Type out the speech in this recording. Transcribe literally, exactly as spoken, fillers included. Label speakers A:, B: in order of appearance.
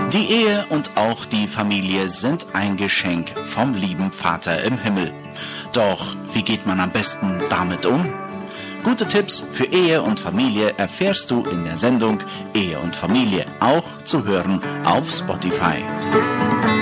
A: Die Ehe und auch die Familie sind ein Geschenk vom lieben Vater im Himmel. Doch wie geht man am besten damit um? Gute Tipps für Ehe und Familie erfährst du in der Sendung Ehe und Familie, auch zu hören auf Spotify.